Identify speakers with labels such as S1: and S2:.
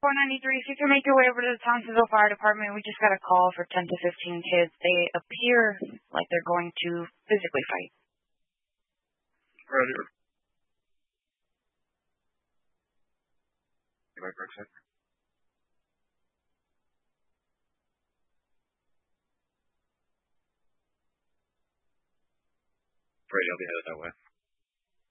S1: 493, if you can make your way over to the Townsville Fire Department, we just got a call for 10 to 15 kids. They appear like they're going to physically fight.
S2: Right here. Right back second. Brady, I'll be headed that way.